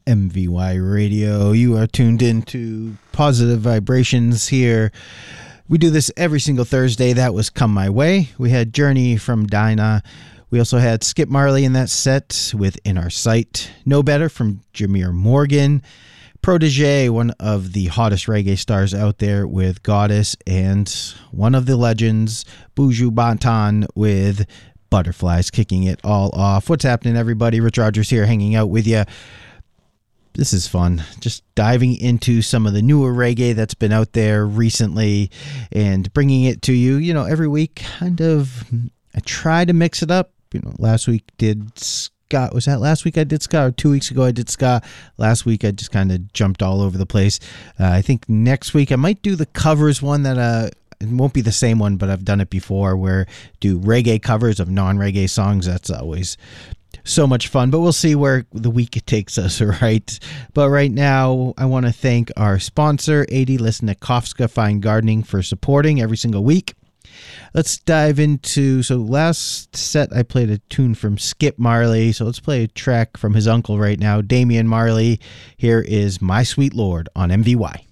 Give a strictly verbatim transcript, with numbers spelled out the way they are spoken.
M V Y Radio. You are tuned into Positive Vibrations here. We do this every single Thursday. That was Come My Way. We had Journey from Dinah. We also had Skip Marley in that set with In Our Sight. No Better from Jameer Morgan. Protege, one of the hottest reggae stars out there with Goddess. And one of the legends, Buju Banton with Butterflies, kicking it all off. What's happening, everybody? Rich Rogers here, hanging out with you. This is fun. Just diving into some of the newer reggae that's been out there recently and bringing it to you. You know, every week, kind of, I try to mix it up. You know, last week did ska. Was that last week I did ska? Or two weeks ago I did ska. Last week I just kind of jumped all over the place. Uh, I think next week I might do the covers one that uh, it won't be the same one, but I've done it before, where do reggae covers of non-reggae songs. That's always so much fun, but we'll see where the week takes us, right? But right now, I want to thank our sponsor, Adi Lesnikovska Fine Gardening, for supporting every single week. Let's dive into, so last set I played a tune from Skip Marley, so let's play a track from his uncle right now, Damian Marley. Here is My Sweet Lord on M V Y.